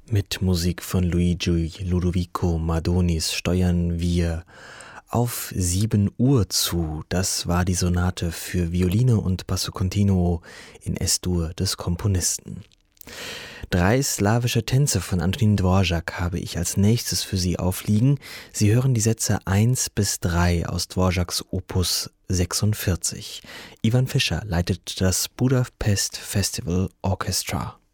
Mit Musik von Luigi Ludovico Madonis steuern wir auf 7 Uhr zu. Das war die Sonate für Violine und Basso Continuo in S-Dur des Komponisten. 3 slawische Tänze von Antonín Dvořák habe ich als nächstes für Sie aufliegen. Sie hören die Sätze 1 bis 3 aus Dvořáks Opus 46. Ivan Fischer leitet das Budapest Festival Orchestra.